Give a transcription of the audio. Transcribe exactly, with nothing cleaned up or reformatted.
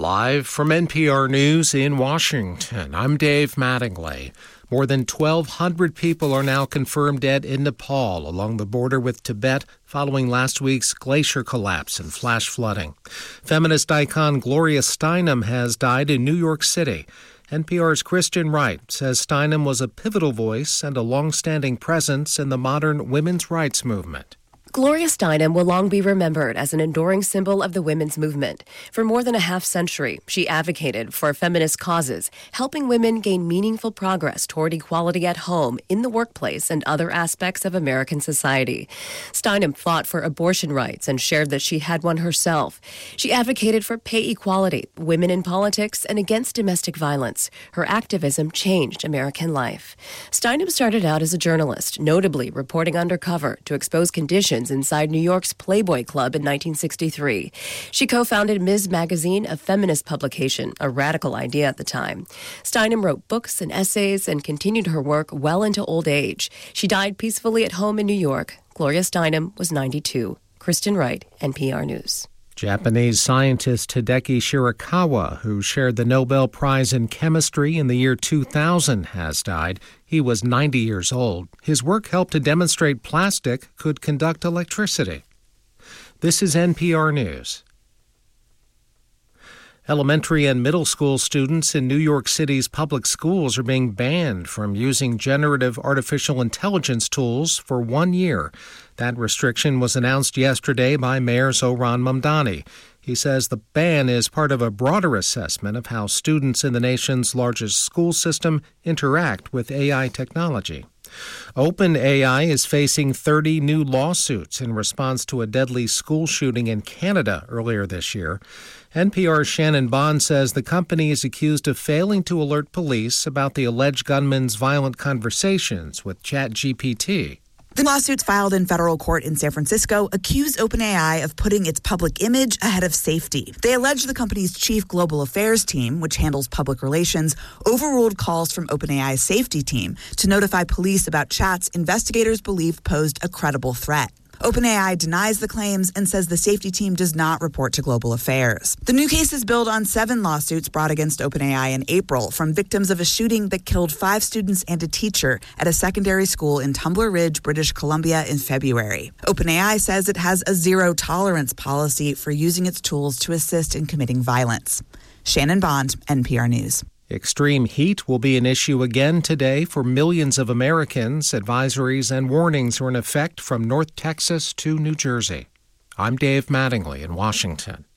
Live from N P R News in Washington, I'm Dave Mattingly. More than twelve hundred people are now confirmed dead in Nepal along the border with Tibet following last week's glacier collapse and flash flooding. Feminist icon Gloria Steinem has died in New York City. N P R's Kristen Wright says Steinem was a pivotal voice and a long-standing presence in the modern women's rights movement. Gloria Steinem will long be remembered as an enduring symbol of the women's movement. For more than a half century, she advocated for feminist causes, helping women gain meaningful progress toward equality at home, in the workplace, and other aspects of American society. Steinem fought for abortion rights and shared that she had one herself. She advocated for pay equality, women in politics, and against domestic violence. Her activism changed American life. Steinem started out as a journalist, notably reporting undercover to expose conditions inside New York's Playboy Club in nineteen sixty-three. She co-founded Miz Magazine, a feminist publication, a radical idea at the time. Steinem wrote books and essays and continued her work well into old age. She died peacefully at home in New York. Gloria Steinem was ninety-two. Kristen Wright, N P R News. Japanese scientist Hideki Shirakawa, who shared the Nobel Prize in Chemistry in the year two thousand, has died. He was ninety years old. His work helped to demonstrate plastic could conduct electricity. This is N P R News. Elementary and middle school students in New York City's public schools are being banned from using generative artificial intelligence tools for one year. That restriction was announced yesterday by Mayor Zohran Mamdani. He says the ban is part of a broader assessment of how students in the nation's largest school system interact with A I technology. OpenAI is facing thirty new lawsuits in response to a deadly school shooting in Canada earlier this year. N P R's Shannon Bond says the company is accused of failing to alert police about the alleged gunman's violent conversations with ChatGPT. The lawsuits filed in federal court in San Francisco accuse OpenAI of putting its public image ahead of safety. They allege the company's chief global affairs team, which handles public relations, overruled calls from OpenAI's safety team to notify police about chats investigators believe posed a credible threat. OpenAI denies the claims and says the safety team does not report to global affairs. The new cases build on seven lawsuits brought against OpenAI in April from victims of a shooting that killed five students and a teacher at a secondary school in Tumbler Ridge, British Columbia in February. OpenAI says it has a zero-tolerance policy for using its tools to assist in committing violence. Shannon Bond, N P R News. Extreme heat will be an issue again today for millions of Americans. Advisories and warnings are in effect from North Texas to New Jersey. I'm Dave Mattingly in Washington.